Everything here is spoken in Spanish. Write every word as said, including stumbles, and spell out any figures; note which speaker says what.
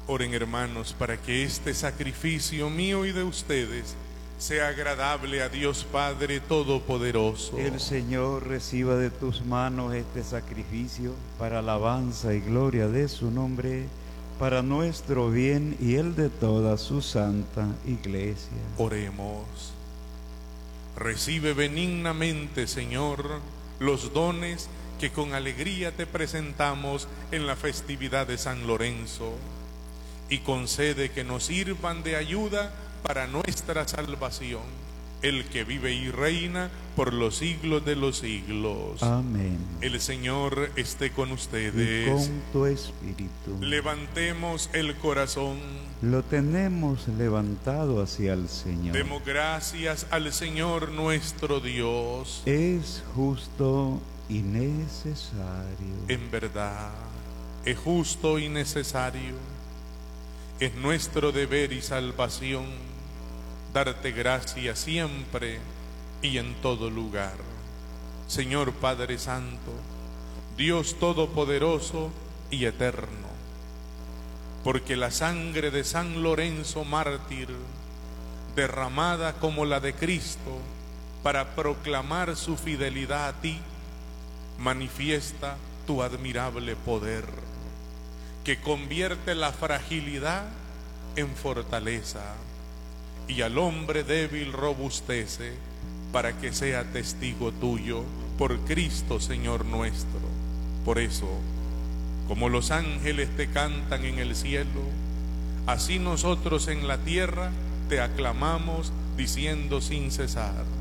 Speaker 1: Oren, hermanos, para que este sacrificio mío y de ustedes sea agradable a Dios Padre Todopoderoso.
Speaker 2: El Señor reciba de tus manos este sacrificio para alabanza y gloria de su nombre, para nuestro bien y el de toda su santa iglesia.
Speaker 1: Oremos. Recibe benignamente, Señor, los dones que con alegría te presentamos en la festividad de San Lorenzo, y concede que nos sirvan de ayuda para nuestra salvación, el que vive y reina por los siglos de los siglos.
Speaker 2: Amén.
Speaker 1: El Señor esté con ustedes.
Speaker 2: Y con tu espíritu.
Speaker 1: Levantemos el corazón.
Speaker 2: Lo tenemos levantado hacia el Señor.
Speaker 1: Demos gracias al Señor nuestro Dios.
Speaker 2: Es justo y necesario.
Speaker 1: En verdad, es justo y necesario. Es nuestro deber y salvación darte gracias siempre y en todo lugar. Señor Padre Santo, Dios Todopoderoso y Eterno, porque la sangre de San Lorenzo mártir, derramada como la de Cristo para proclamar su fidelidad a ti, manifiesta tu admirable poder, que convierte la fragilidad en fortaleza y al hombre débil robustece para que sea testigo tuyo por Cristo Señor nuestro. Por eso, como los ángeles te cantan en el cielo, así nosotros en la tierra te aclamamos diciendo sin cesar: